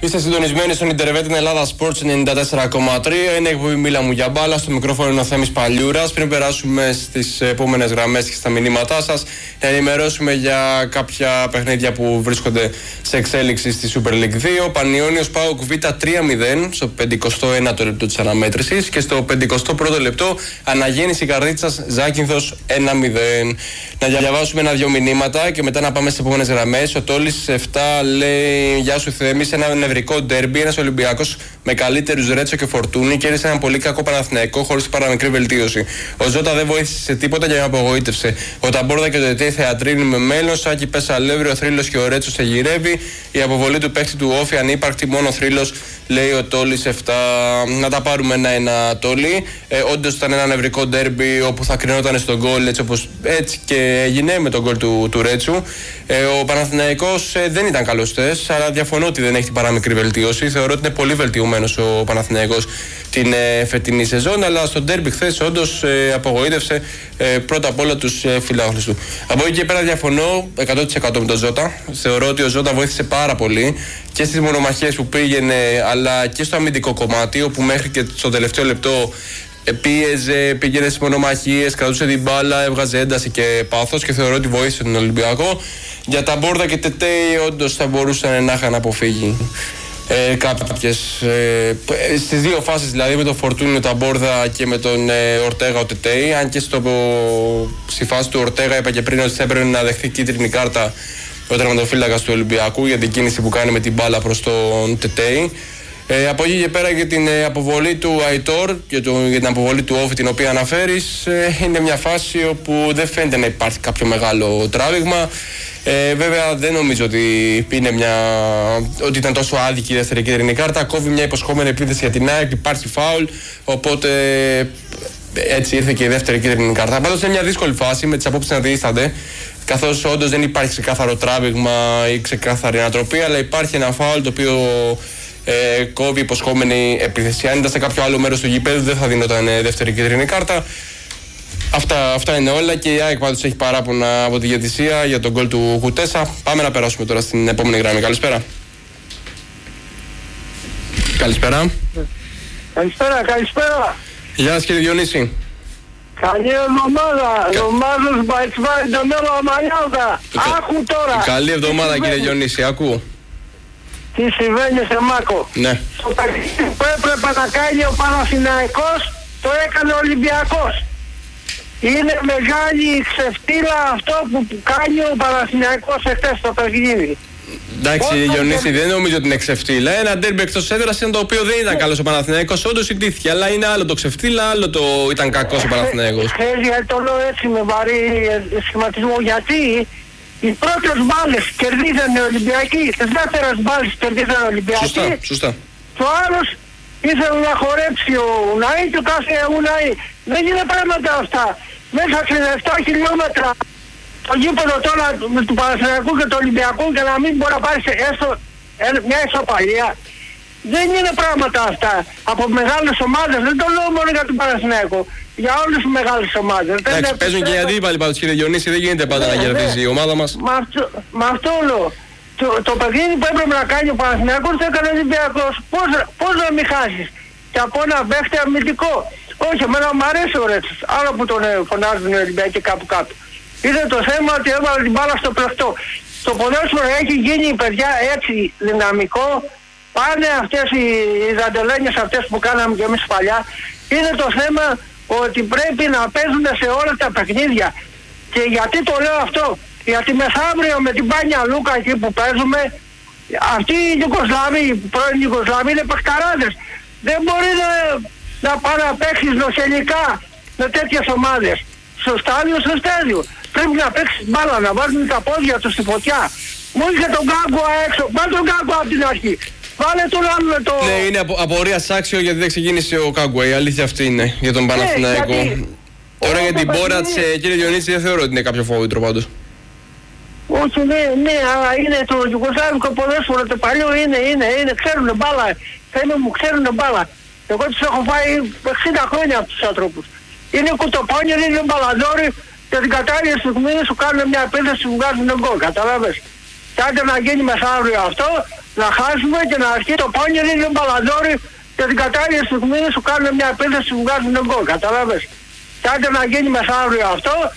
Είστε συντονισμένοι στον Ιντερβέτ Ελλάδα Sports 94,3. Είναι εκπομπή Μίλα μου για μπάλα. Στο μικρόφωνο είναι ο Θέμης Παλιούρας. Πριν περάσουμε στις επόμενες γραμμές και στα μηνύματά σας, να ενημερώσουμε για κάποια παιχνίδια που βρίσκονται σε εξέλιξη στη Super League 2. Πανιώνιος ΠΑΟΚ Β 3-0 στο 51ο λεπτό της αναμέτρησης και στο 51ο λεπτό Αναγέννηση Καρδίτσας Ζάκυνθος 1-0. Να διαβάσουμε ένα-δυο μηνύματα και μετά να πάμε στις επόμενες γραμμές. Ο Τόλης 7 λέει: Γεια σου Θέμη, σε ένα νευρικό ντέρμπι. Ένας Ολυμπιακός με καλύτερους Ρέτσο και Φορτούνη κέρδισε έναν πολύ κακό Παναθηναϊκό χωρίς παραμικρή βελτίωση. Ο Ζώτα δεν βοήθησε σε τίποτα και με απογοήτευσε. Ο Ταμπόρδα και ο Τετέ θεατρίνουν με μέλλον. Σάκη Πέσα Αλεύρι, ο Θρύλος και ο Ρέτσος σε γυρεύει. Η αποβολή του παίκτη του Όφη ανύπαρκτη, μόνο ο Θρύλος, λέει ο Τόλης 7. Να τα πάρουμε ένα-ένα, Τόλη. Όντως ήταν ένα νευρικό ντέρμπι όπου θα κρινόταν στον γκολ έτσι και έγινε με τον γκολ του Ρέτσου. Ο Παναθηναϊκός δεν ήταν καλός χθες, αλλά διαφωνώ ότι δεν έχει την παραμικρή βελτίωση. Θεωρώ ότι είναι πολύ βελτιωμένος ο Παναθηναϊκός την φετινή σεζόν, αλλά στο ντέρμπι χθες όντως απογοήτευσε πρώτα απ' όλα τους φιλάθλους του. Από εκεί και πέρα διαφωνώ 100% με τον Ζώτα. Θεωρώ ότι ο Ζώτα βοήθησε πάρα πολύ και στις μονομαχίες που πήγαινε, αλλά και στο αμυντικό κομμάτι, όπου μέχρι και στο τελευταίο λεπτό πίεζε, πήγαινε στις μονομαχίες, κρατούσε την μπάλα, έβγαζε ένταση και πάθος και θεωρώ ότι βοήθησε τον Ολυμπιακό. Για τα Μπόρδα και Τετέι όντως θα μπορούσαν να είχαν αποφύγει κάποιες στις δύο φάσεις, δηλαδή με τον Φορτούνι τα Μπόρδα και με τον Ορτέγα ο Τετέι. Αν και στη φάση του Ορτέγα είπα και πριν ότι θα έπρεπε να δεχθεί κίτρινη κάρτα ο τερματοφύλακας του Ολυμπιακού για την κίνηση που κάνει με την μπάλα προς τον Τετέι. Από εκεί και πέρα για την αποβολή του Αϊτόρ και για την αποβολή του Όφη την οποία αναφέρεις, είναι μια φάση όπου δεν φαίνεται να υπάρχει κάποιο μεγάλο τράβηγμα. Βέβαια δεν νομίζω ότι ήταν τόσο άδικη η δεύτερη κίτρινη κάρτα. Κόβει μια υποσχόμενη επίθεση για την ΑΕΚ, υπάρχει φάουλ, οπότε έτσι ήρθε και η δεύτερη κίτρινη κάρτα. Πάντως είναι μια δύσκολη φάση με τις απόψεις να διείστανται, καθώς όντως δεν υπάρχει ξεκάθαρο τράβηγμα ή ξεκάθαρη ανατροπή, αλλά υπάρχει ένα φάουλ το οποίο κόβει υποσχόμενη επίθεση. Αν ήταν σε κάποιο άλλο μέρος του γηπέδου δεν θα δίνονταν δεύτερη κίτρινη κάρτα. Αυτά είναι όλα και η ΑΕΚ πάντως έχει παράπονα από τη διαιτησία για τον γκολ του Κουτέσα. Πάμε να περάσουμε τώρα στην επόμενη γραμμή. Καλησπέρα. Καλησπέρα. Καλησπέρα. Γεια σας κύριε Διονύση. Καλή εβδομάδα. Εβδομάδος μπαϊτσβάει το μέλλον αμανιάδα. Άκου τώρα. Καλή εβδομάδα κύριε Διονύση. Ακούω. Τι συμβαίνει σε Μάκο. Ναι. Το παιχνίδι που έπρεπε να κάνει ο Παναθηναϊκός το έκανε ο Ολυμπιακός. Είναι μεγάλη ξεφτύλα αυτό που κάνει ο Παναθηναϊκός εχθές στο παιχνίδι. Εντάξει, Διονύση, δεν νομίζω ότι είναι ξεφτύλα. Ένα ντέρμπι εκτός έδρας είναι το οποίο δεν ήταν καλός ο Παναθηναϊκός. Όντως ιτήθηκε, αλλά είναι άλλο το ξεφτύλα, άλλο το ήταν κακός ο Παναθηναϊκός. Γιατί το λέω έτσι με βαρύ σχηματισμό, γιατί οι πρώτες μπάλες κερδίζανε οι Ολυμπιακοί, τις δεύτερες μπάλες κερδίζανε οι Ολυμπιακοί. Σωστά. Και ο άλλος ήθελε να χορέψει ο Ουναή και κάθε Ουναή. Δεν είναι πράγματα αυτά. Μέσα σε 7 χιλιόμετρα το γήπεδο τώρα του Παναθηναϊκού και του Ολυμπιακού και να μην μπορεί να πάρει έστω μια ισοπαλία. Δεν είναι πράγματα αυτά. Από μεγάλες ομάδες, δεν το λέω μόνο για τον Παναθηναϊκό, για όλες τις μεγάλες ομάδες. Εντάξει, παίζουν και οι αντίπαλοι πάντως κύριε Διονύση, δεν γίνεται πάντα να κερδίζει η ομάδα μας. Μα αυτό λέω. Το παιχνίδι που έπρεπε να κάνει ο Παναθηναϊκός το έκανε ο Ολυμπιακός. Πώς να μην χάσεις. Και από ένα παίχτη αμυντικό. Όχι, εμένα μου αρέσει ο Ρέτσος. Άλλο που τον φωνάζουν οι Ολυμπιακοί κάπου κάτω. Είναι το θέμα ότι έβαλε την μπάλα στο πλεκτό. Το ποδόσφαιρο έχει γίνει παιδιά έτσι δυναμικό. Πάνε αυτές οι δαντελένιες αυτές που κάναμε και εμείς παλιά. Είναι το θέμα ότι πρέπει να παίζουν σε όλα τα παιχνίδια. Και γιατί το λέω αυτό. Γιατί μεθαύριο με την Πάνια Λούκα εκεί που παίζουμε, αυτοί οι Ιουγκοσλάβοι, οι πρώην Ιουγκοσλάβοι είναι παιχταράδες. Δεν μπορεί να πάει να παίξεις νοσελικά με τέτοιες ομάδες. Στο στάδιο. Πρέπει να παίξεις μπάλα, να βάζουν τα πόδια τους στη φωτιά. Μου είχε τον Γκάγκουα έξω. Βάλε τον Γκάγκουα από την αρχή. Βάλε τον άλλο με το... Ναι, είναι απορία άξιο γιατί δεν ξεκίνησε ο Γκάγκουα. Η αλήθεια αυτή είναι για τον Παναθηναϊκό. Τώρα για την πόρα της κύριε Διονύση δεν θεωρώ ότι είναι κάποιο φόβητρο πάντως. Όχι, ναι, αλλά είναι το Ιουγκοσλάβικο ποδόσφαιρο, το παλιό είναι, ξέρουν μπάλα. Θέλουν μου, ξέρουν μπάλα. Εγώ τους έχω φάει 60 χρόνια από τους άνθρωπους. Είναι κουτοπόνιοι, είναι μπαλαδόροι και την κατάλληλη στιγμή σου κάνουν μια επίθεση που βγάζουν γκολ, καταλάβες. Και άντε να γίνει μεθαύριο αυτό, να χάσουμε και να αρχίσει το πόνιρι είναι μπαλαντόρι και την κατάλληλη στιγμή σου κάνουν μια επίθεση που βγάζουν γκολ. Καταλάβες. Και άντε να γίνει μεθαύριο αυτό